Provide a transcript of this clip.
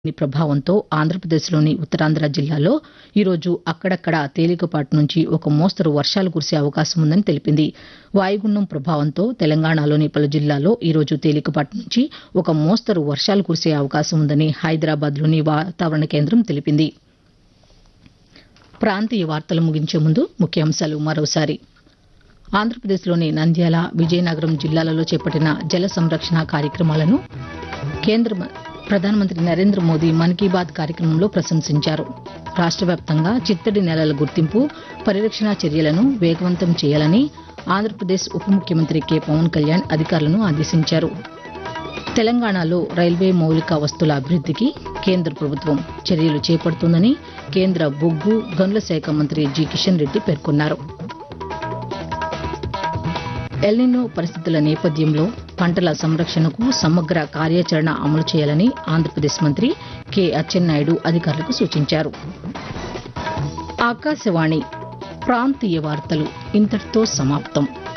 దీని ప్రభావంతో ఆంధ్రప్రదేశ్లోని ఉత్తరాంధ్ర జిల్లాల్లో ఈరోజు అక్కడక్కడ తేలికపాటి నుంచి ఒక మోస్తరు వర్షాలు కురిసే అవకాశం ఉందని తెలిపింది. వాయుగుండం ప్రభావంతో తెలంగాణలోని పలు జిల్లాల్లో ఈరోజు తేలికపాటి నుంచి ఒక మోస్తరు వర్షాలు కురిసే అవకాశం ఉందని హైదరాబాద్లోని వాతావరణ కేంద్రం తెలిపింది. ప్రాంతీయ వార్తలు ముగించే ముందు ముఖ్యాంశాలు మరోసారి. ఆంధ్రప్రదేశ్లోని నంద్యాల, విజయనగరం జిల్లాలలో చేపట్టిన జల సంరక్షణ కార్యక్రమాలను ప్రధానమంత్రి నరేంద్ర మోదీ మన్ కీ బాత్ కార్యక్రమంలో ప్రశంసించారు. రాష్ట్ర వ్యాప్తంగా చిత్తడి నేలల గుర్తింపు, పరిరక్షణ చర్యలను వేగవంతం చేయాలని ఆంధ్రప్రదేశ్ ఉప ముఖ్యమంత్రి కె పవన్ కళ్యాణ్ అధికారులను ఆదేశించారు. తెలంగాణలో రైల్వే మౌలిక వస్తుల అభివృద్దికి కేంద్ర ప్రభుత్వం చర్యలు చేపడుతోందని కేంద్ర బొగ్గు, గనుల శాఖ మంత్రి జి కిషన్ రెడ్డి పేర్కొన్నారు. ఎల్నినో పరిస్థితుల నేపథ్యంలో పంటల సంరక్షణకు సమగ్ర కార్యాచరణ అమలు చేయాలని ఆంధ్రప్రదేశ్ మంత్రి కె అచ్చెన్నాయుడు అధికారులకు సూచించారు. ఆకాశవాణి ప్రాంతీయ వార్తలు ఇంతటితో సమాప్తం.